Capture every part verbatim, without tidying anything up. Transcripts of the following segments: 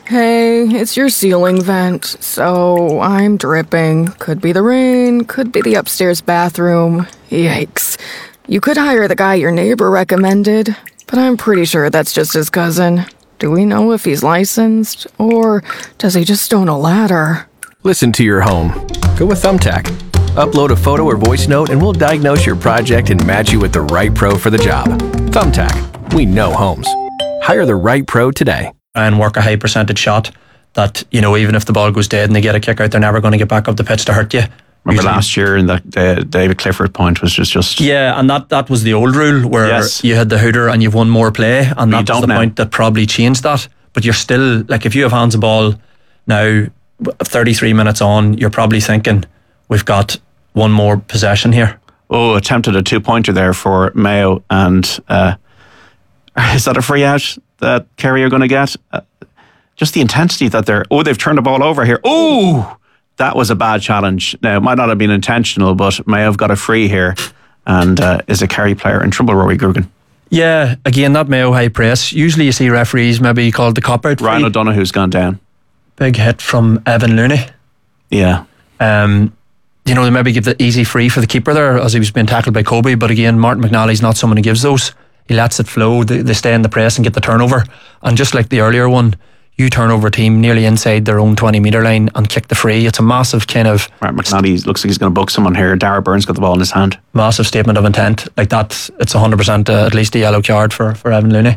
Hey, it's your ceiling vent, so I'm dripping. Could be the rain, could be the upstairs bathroom. Yikes. You could hire the guy your neighbor recommended, but I'm pretty sure that's just his cousin. Do we know if he's licensed, or does he just own a ladder? Listen to your home. Go with Thumbtack. Upload a photo or voice note and we'll diagnose your project and match you with the right pro for the job. Thumbtack. We know homes. Hire the right pro today. And work a high percentage shot that, you know, even if the ball goes dead and they get a kick out, they're never going to get back up the pitch to hurt you. Remember Usually. last year, and that uh, David Clifford point was just, just yeah, and that, that was the old rule where yes. you had the hooter and you've one more play, and that was the now. point that probably changed that. But you're still, like, if you have hands of ball now, thirty-three minutes on, you're probably thinking, we've got one more possession here. Oh, attempted a two-pointer there for Mayo, and uh, is that a free out that Kerry are going to get? Uh, just the intensity that they're, oh, they've turned the ball over here. Oh, that was a bad challenge. Now, it might not have been intentional, but Mayo have got a free here, and uh, is a Kerry player in trouble, Rory Grugan. Yeah, again, that Mayo high press. Usually you see referees maybe called the cop-out free. Ryan O'Donoghue's gone down. Big hit from Evan Looney. Yeah. Um, you know, they maybe give the easy free for the keeper there as he was being tackled by Kobe, but again, Martin McNally's not someone who gives those. He lets it flow, they, they stay in the press and get the turnover. And just like the earlier one, you turn over a team nearly inside their own twenty metre line and kick the free. It's a massive kind of... Martin McNally looks like he's going to book someone here. Darragh Burns got the ball in his hand. Massive statement of intent. Like that, it's one hundred percent uh, at least a yellow card for, for Evan Looney.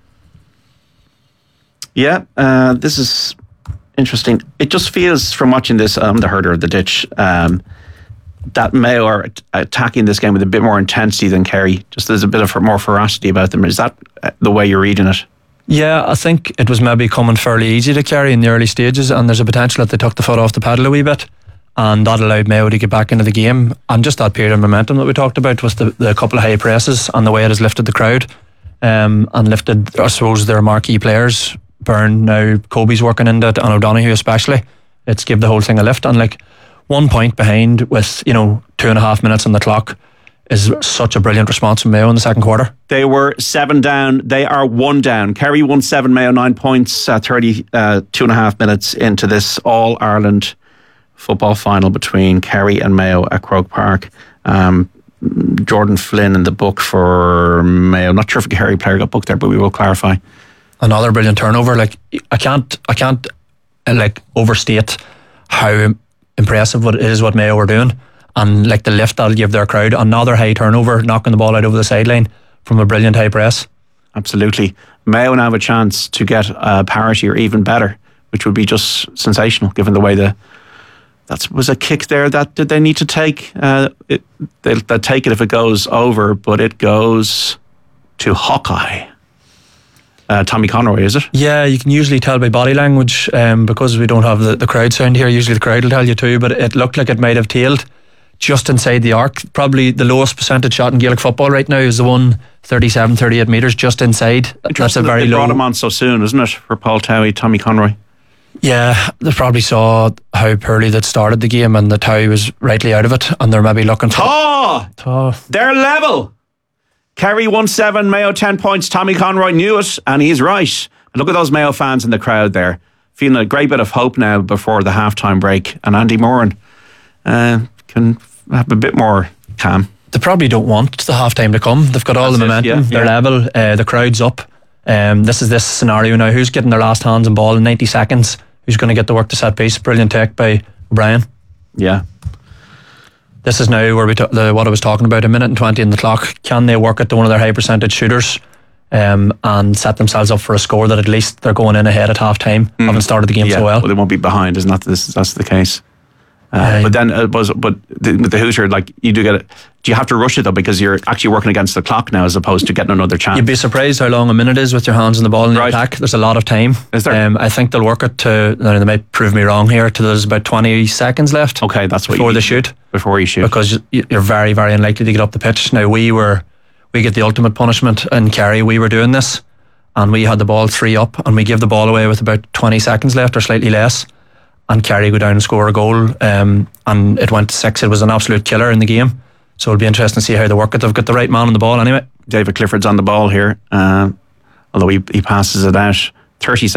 Yeah, uh, this is interesting. It just feels from watching this, I'm um, the herder of the ditch, um, that Mayo are attacking this game with a bit more intensity than Kerry. Just there's a bit of more ferocity about them. Is that the way you're reading it? Yeah, I think it was maybe coming fairly easy to Kerry in the early stages, and there's a potential that they took the foot off the pedal a wee bit, and that allowed Mayo to get back into the game. And just that period of momentum that we talked about was the, the couple of high presses and the way it has lifted the crowd, um, and lifted, I suppose, their marquee players. Byrne, now Kobe's working into it, and O'Donoghue especially. It's give the whole thing a lift, and like one point behind with, you know, two and a half minutes on the clock is such a brilliant response from Mayo in the second quarter. They were seven down. They are one down. Kerry won seven, Mayo nine points, uh, thirty, uh, two and a half minutes into this All-Ireland football final between Kerry and Mayo at Croke Park. Um, Jordan Flynn in the book for Mayo. Not sure if a Kerry player got booked there, but we will clarify. Another brilliant turnover. Like I can't, I can't, uh, like overstate how impressive what it is what Mayo were doing, and like the lift that'll give their crowd. Another high turnover, knocking the ball out over the sideline from a brilliant high press. Absolutely. Mayo now have a chance to get uh, parity or even better, which would be just sensational given the way the that was a kick there that did they need to take. Uh, it, they'll, they'll take it if it goes over, but it goes to Hawkeye. Uh, Tommy Conroy, is it? Yeah, you can usually tell by body language, um, because we don't have the, the crowd sound here. Usually the crowd will tell you too, but it looked like it might have tailed just inside the arc. Probably the lowest percentage shot in Gaelic football right now is the one thirty-seven, thirty-eight metres just inside. That's a very they low. They brought him on so soon, isn't it, for Paul Towie, Tommy Conroy? Yeah, they probably saw how poorly they'd started the game and that Towie was rightly out of it, and they're maybe looking for... Oh! oh. They're level! Kerry won seven, Mayo ten points. Tommy Conroy knew it, and he's right. And look at those Mayo fans in the crowd there, feeling a great bit of hope now before the halftime break. And Andy Moran uh, can have a bit more calm. They probably don't want the halftime to come. They've got all That's the momentum. It, yeah, They're yeah. level. Uh, the crowd's up. Um, this is this scenario now. Who's getting their last hands on ball in ninety seconds? Who's going to get the work to set piece? Brilliant take by O'Brien. Yeah. This is now where we t- the, what I was talking about, a minute and twenty on the clock. Can they work it to one of their high percentage shooters um, and set themselves up for a score that at least they're going in ahead at half time, mm. having started the game yeah, so well? well? They won't be behind, isn't that this, that's the case? Uh, um, but then, uh, but, but the, with the Hooter, like you do get it. Do you have to rush it though, because you're actually working against the clock now as opposed to getting another chance? You'd be surprised how long a minute is with your hands on the ball in the right. attack. There's a lot of time. Is there? Um, I think they'll work it to. They might prove me wrong here. To there's about twenty seconds left. Okay, that's what before you they shoot. Before you shoot, because you're very, very unlikely to get up the pitch. Now we were, we get the ultimate punishment in Kerry. We were doing this, and we had the ball three up, and we give the ball away with about twenty seconds left or slightly less. And Kerry go down and score a goal, um, and it went to six. It was an absolute killer in the game. So it'll be interesting to see how they work it. They've got the right man on the ball anyway. David Clifford's on the ball here, uh, although he, he passes it out. thirty